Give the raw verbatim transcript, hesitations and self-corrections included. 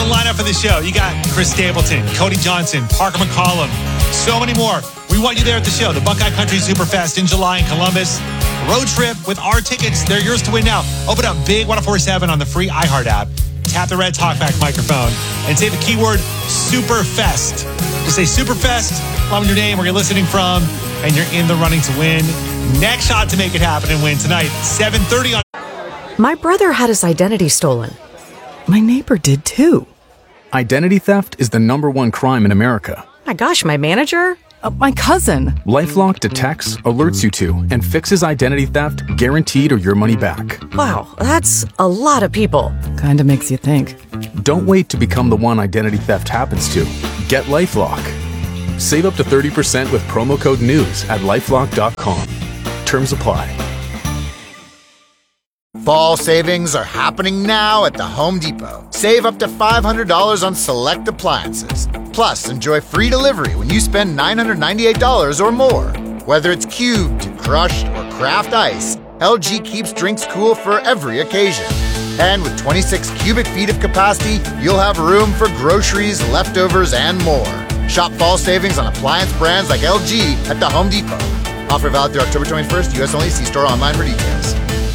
a lineup for the show. You got Chris Stapleton, Cody Johnson, Parker McCollum, so many more. We want you there at the show, the Buckeye Country Superfest in July in Columbus. Road trip with our tickets. They're yours to win now. Open up Big one oh four seven on the free iHeart app. Tap the red talkback microphone and say the keyword Superfest. Just say Superfest, along with your name, where you're listening from, and you're in the running to win. Next shot to make it happen and win tonight, seven thirty on... My brother had his identity stolen. My neighbor did too. Identity theft is the number one crime in America. My gosh, my manager? Uh, my cousin. LifeLock detects, alerts you to, and fixes identity theft guaranteed or your money back. Wow, that's a lot of people. Kinda makes you think. Don't wait to become the one identity theft happens to. Get LifeLock. Save up to thirty percent with promo code NEWS at lifelock dot com. Terms apply. Fall savings are happening now at the Home Depot. Save up to five hundred dollars on select appliances. Plus, enjoy free delivery when you spend nine hundred ninety-eight dollars or more. Whether it's cubed, crushed, or craft ice, L G keeps drinks cool for every occasion. And with twenty-six cubic feet of capacity, you'll have room for groceries, leftovers, and more. Shop fall savings on appliance brands like L G at the Home Depot. Offer valid through October twenty-first. U S only. See store online for details.